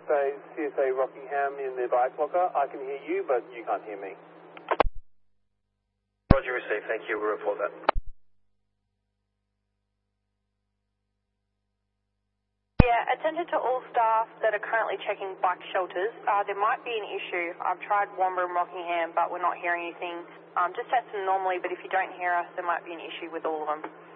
CSA Rockingham in the advice locker. I can hear you, but you can't hear me. Roger, received. Thank you. We'll report that. Yeah, attention to all staff that are currently checking bike shelters. There might be an issue. I've tried Wambury and Rockingham, but we're not hearing anything. Just test them normally, but if you don't hear us, there might be an issue with all of them.